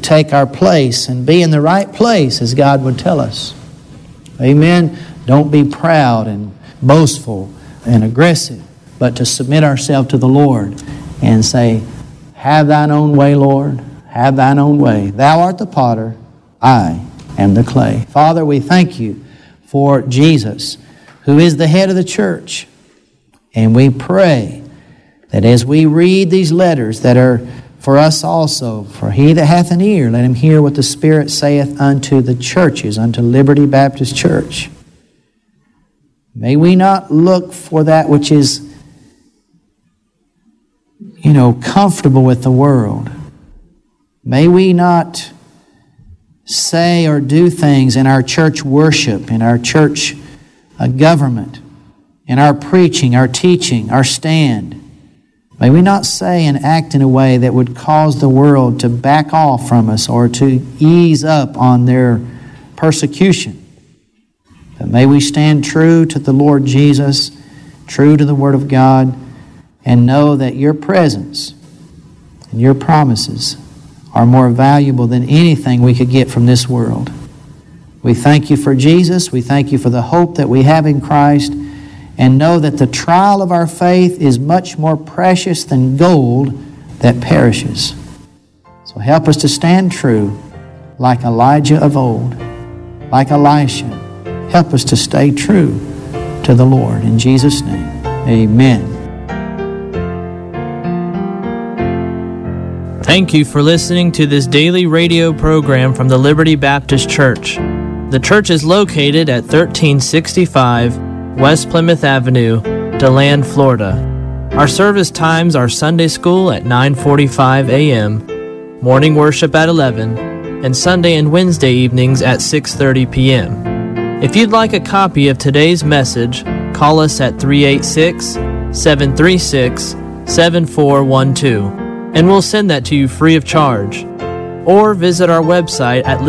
take our place and be in the right place as God would tell us. Amen. Don't be proud and boastful and aggressive, but to submit ourselves to the Lord and say, have thine own way, Lord. Have thine own way. Thou art the potter, I am the clay. Father, we thank you for Jesus, who is the head of the church. And we pray that as we read these letters that are for us also, for he that hath an ear, let him hear what the Spirit saith unto the churches, unto Liberty Baptist Church. May we not look for that which is, comfortable with the world. May we not say or do things in our church worship, in our church government, in our preaching, our teaching, our stand. May we not say and act in a way that would cause the world to back off from us or to ease up on their persecution. But may we stand true to the Lord Jesus, true to the Word of God, and know that your presence and your promises are more valuable than anything we could get from this world. We thank you for Jesus. We thank you for the hope that we have in Christ, and know that the trial of our faith is much more precious than gold that perishes. So help us to stand true like Elijah of old, like Elisha. Help us to stay true to the Lord. In Jesus' name, amen. Thank you for listening to this daily radio program from the Liberty Baptist Church. The church is located at 1365 West Plymouth Avenue, DeLand, Florida. Our service times are Sunday school at 9:45 a.m., morning worship at 11, and Sunday and Wednesday evenings at 6:30 p.m. If you'd like a copy of today's message, call us at 386-736-7412, and we'll send that to you free of charge. Or visit our website at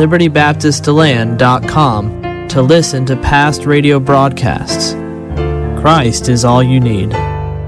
libertybaptistdeland.com to listen to past radio broadcasts. Christ is all you need.